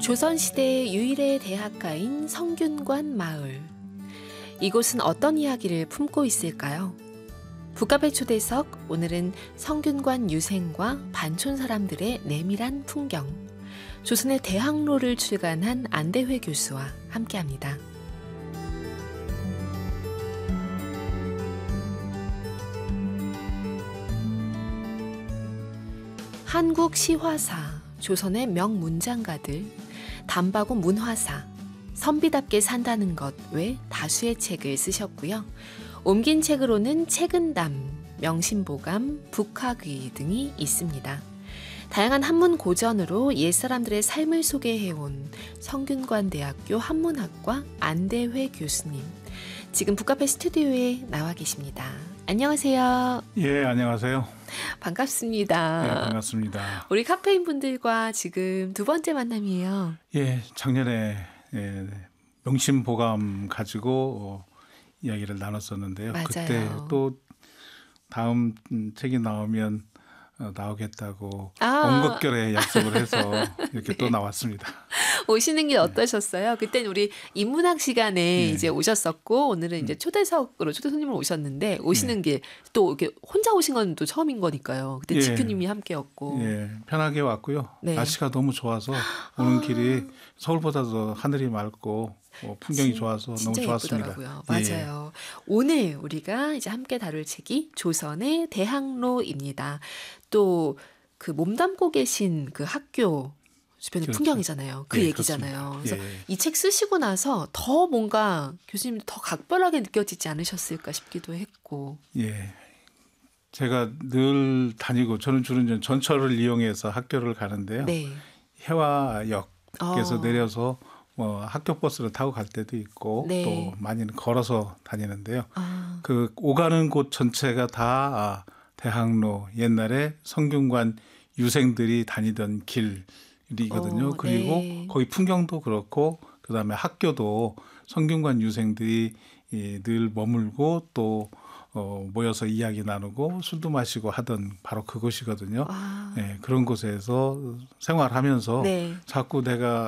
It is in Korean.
조선시대 유일의 대학가인 성균관 마을. 이곳은 어떤 이야기를 품고 있을까요? 북카페 초대석, 오늘은 성균관 유생과 반촌 사람들의 내밀한 풍경. 조선의 대학로를 출간한 안대회 교수와 함께합니다. 한국 시화사, 조선의 명문장가들, 담바고 문화사, 선비답게 산다는 것 외 다수의 책을 쓰셨고요. 옮긴 책으로는 책은담, 명심보감, 북학의 등이 있습니다. 다양한 한문 고전으로 옛사람들의 삶을 소개해온 성균관대학교 한문학과 안대회 교수님. 지금 북카페 스튜디오에 나와 계십니다. 안녕하세요. 예, 안녕하세요. 반갑습니다. 네, 반갑습니다. 우리 카페인 분들과 지금 두 번째 만남이에요. 예, 작년에 명심보감 가지고 이야기를 나눴었는데요. 맞아요. 그때 또 다음 책이 나오면 나오겠다고 엉겁결에 약속을 해서 이렇게 네. 또 나왔습니다. 오시는 게 어떠셨어요? 그때는 우리 인문학 시간에 이제 오셨었고, 오늘은 이제 초대 손님으로 오셨는데, 오시는 게 또 이렇게 혼자 오신 건 또 처음인 거니까요. 그때 지표님이 함께였고. 예, 편하게 왔고요. 네. 날씨가 너무 좋아서 오는 길이 서울보다도 하늘이 맑고 풍경이 좋아서 너무 좋았습니다. 예쁘더라고요. 맞아요. 오늘 우리가 이제 함께 다룰 책이 조선의 대학로입니다. 또 그 몸담고 계신 그 학교 주변의 그렇죠. 풍경이잖아요. 그 예, 얘기잖아요. 그렇습니다. 그래서 예. 이 책 쓰시고 나서 더 뭔가 교수님도 더 각별하게 느껴지지 않으셨을까 싶기도 했고. 예. 제가 늘 다니고 저는 주로 이제 전철을 이용해서 학교를 가는데요. 네. 해화역에서 내려서 학교 버스를 타고 갈 때도 있고 네. 또 많이는 걸어서 다니는데요. 그 오가는 곳 전체가 다 대학로, 옛날에 성균관 유생들이 다니던 길이거든요. 그리고 네. 거기 풍경도 그렇고 그다음에 학교도 성균관 유생들이 늘 머물고 또 모여서 이야기 나누고 술도 마시고 하던 바로 그곳이거든요. 네, 그런 곳에서 생활하면서 네. 자꾸 내가